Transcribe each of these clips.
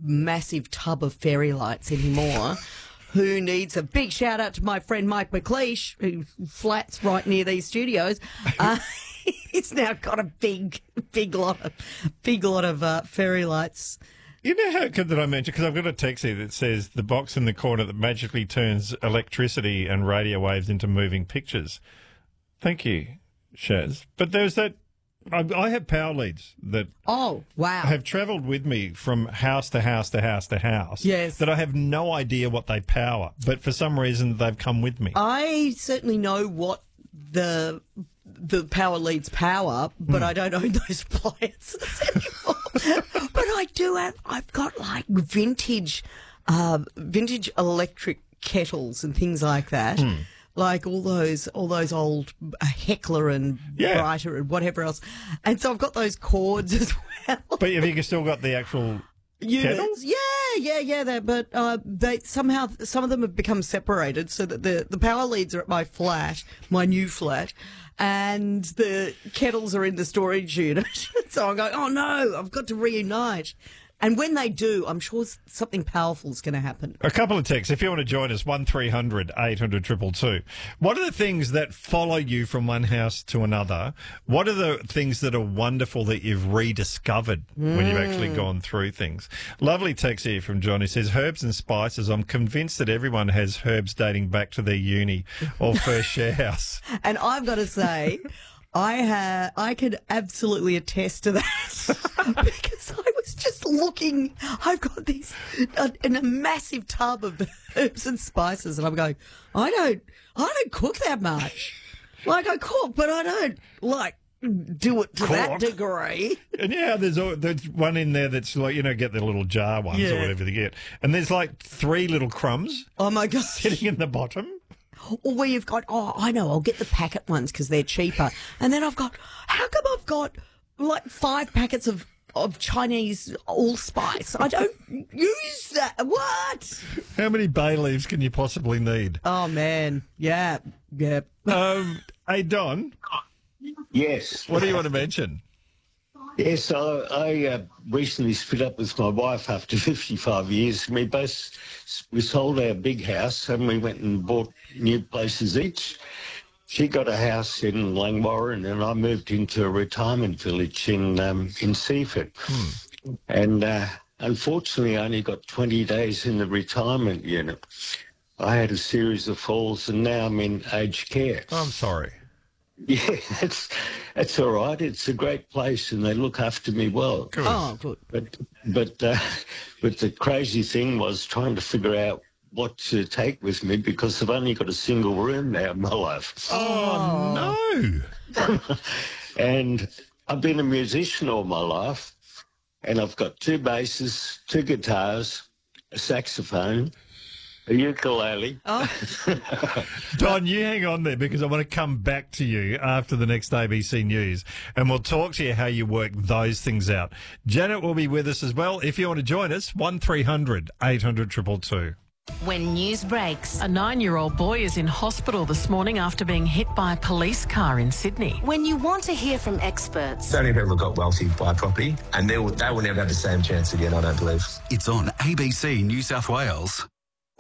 massive tub of fairy lights anymore. Who needs a big shout out to my friend Mike McLeish, who flats right near these studios. He's now got a big lot of fairy lights. You know how good that I mentioned, because I've got a text here that says the box in the corner that magically turns electricity and radio waves into moving pictures. Thank you, Shaz. But there's that, I have power leads that have travelled with me from house to house to house to house. Yes. That I have no idea what they power, but for some reason they've come with me. I certainly know what the power leads power, but I don't own those appliances anymore. But I've got like vintage electric kettles and things like that. Like all those old Heckler and Brighter and whatever else. And so I've got those cords as well. But have you still got the actual kettles? Yeah. They somehow, some of them have become separated so that the power leads are at my flat, my new flat, and the kettles are in the storage unit. So I'm going, oh no, I've got to reunite. And when they do, I'm sure something powerful is going to happen. A couple of texts. If you want to join us, 1300 800 222. What are the things that follow you from one house to another? What are the things that are wonderful that you've rediscovered when you've actually gone through things? Lovely text here from John. He says, herbs and spices. I'm convinced that everyone has herbs dating back to their uni or first share house. And I've got to say, I could absolutely attest to that because I was just looking. I've got these in a massive tub of herbs and spices, and I'm going, I don't cook that much. Like I cook, but I don't do it to that degree. And there's one in there that's like, get the little jar ones or whatever they get, and there's like 3 little crumbs. Oh my God, sitting in the bottom. Or where you've got, I know, I'll get the packet ones because they're cheaper. And then how come I've got like 5 packets of Chinese allspice? I don't use that. What? How many bay leaves can you possibly need? Oh, man. Yeah. Hey, Don. Yes. What do you want to mention? Yes, I recently split up with my wife after 55 years. We sold our big house and we went and bought new places each. She got a house in Langwarrin and I moved into a retirement village in Seaford. And unfortunately, I only got 20 days in the retirement unit. I had a series of falls and now I'm in aged care. Oh, I'm sorry. Yeah, that's all right. It's a great place, and they look after me well. Good. Oh, good. But the crazy thing was trying to figure out what to take with me because I've only got a single room now in my life. Oh no! And I've been a musician all my life, and I've got 2 basses, 2 guitars, a saxophone, a ukulele. Oh. Don, you hang on there because I want to come back to you after the next ABC News and we'll talk to you how you work those things out. Janet will be with us as well. If you want to join us, 1300 800 222. When news breaks, a 9-year-old boy is in hospital this morning after being hit by a police car in Sydney. When you want to hear from experts. Only people who got wealthy buy property, and they will never have the same chance again, I don't believe. It's on ABC New South Wales.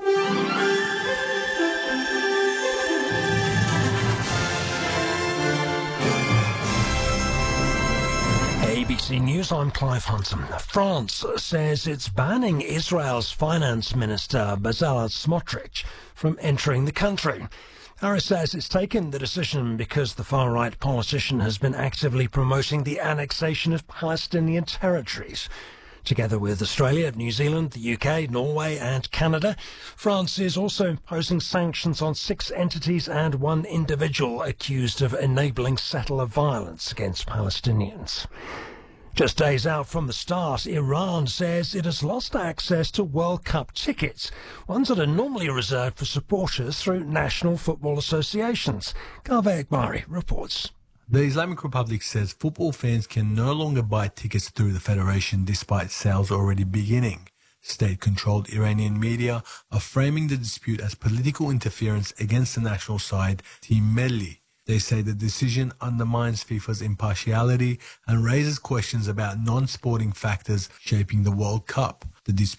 ABC News, I'm Clive Hunton. France says it's banning Israel's finance minister Bezalel Smotrich from entering the country. Harris says it's taken the decision because the far-right politician has been actively promoting the annexation of Palestinian territories. Together with Australia, New Zealand, the UK, Norway and Canada, France is also imposing sanctions on 6 entities and 1 individual accused of enabling settler violence against Palestinians. Just days out from the start, Iran says it has lost access to World Cup tickets, ones that are normally reserved for supporters through national football associations. Kaveh Akbari reports. The Islamic Republic says football fans can no longer buy tickets through the federation despite sales already beginning. State-controlled Iranian media are framing the dispute as political interference against the national side, Team Melli. They say the decision undermines FIFA's impartiality and raises questions about non-sporting factors shaping the World Cup. The dispute